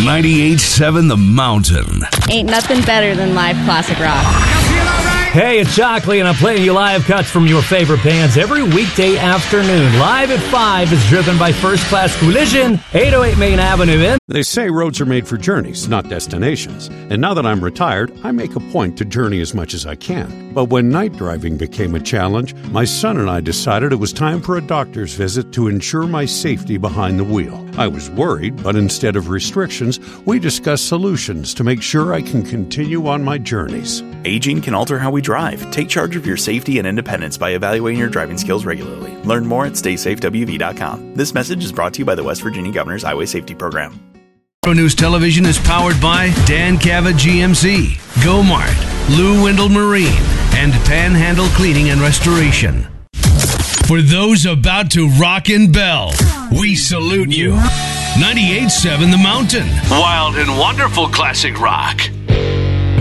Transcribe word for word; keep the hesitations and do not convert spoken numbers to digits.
ninety-eight point seven The Mountain. Ain't nothing better than live classic rock. Hey, it's Shockley, and I'm playing you live cuts from your favorite bands every weekday afternoon. Live at five is driven by First Class Collision, eight oh eight Main Avenue in. They say roads are made for journeys, not destinations. And now that I'm retired, I make a point to journey as much as I can. But when night driving became a challenge, my son and I decided it was time for a doctor's visit to ensure my safety behind the wheel. I was worried, but instead of restrictions, we discussed solutions to make sure I can continue on my journeys. Aging can alter how we drive. Take charge of your safety and independence by evaluating your driving skills regularly. Learn more at stay safe w v dot com. This message is brought to you by the West Virginia Governor's Highway Safety Program. News Television is powered by Dan Cavett G M C, Gomart, Lou Wendell Marine, and Panhandle Cleaning and Restoration. For those about to rock and bell, we salute you. ninety-eight point seven The Mountain. Wild and wonderful classic rock.